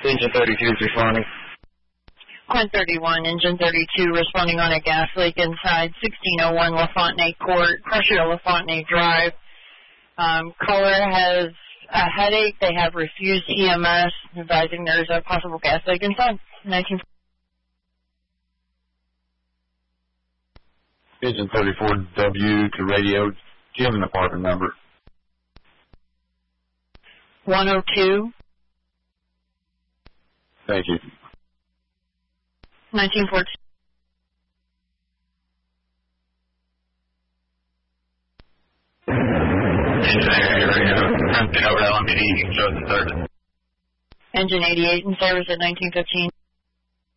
Engine 32 is responding. Quint 31, Engine 32 responding on a gas leak inside 1601 LaFontaine Court, Crusher LaFontaine Drive. Caller has a headache. They have refused EMS, advising there's a possible gas leak inside. 19. Engine 34W to radio, Jim and apartment number. 102. Thank you. 1914. Engine over LMPD, you can show the third. Engine 88 in service at 1915.